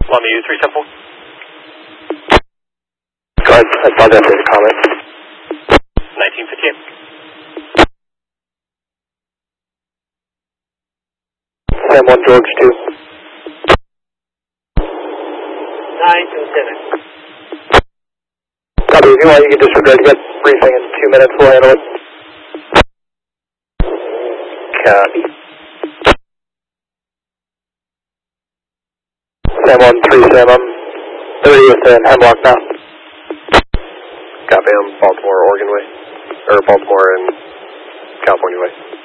Lama U 374. Go ahead, I saw that in the comments. 1958. Sam 1 George 2. 927. Copy, if you want you can disregard that briefing in 2 minutes, we'll handle it. Copy. Sam 1 3 Sam, I'm 30 within Hemlock now. Copy, I'm Baltimore, Oregon way. Or Baltimore and California way.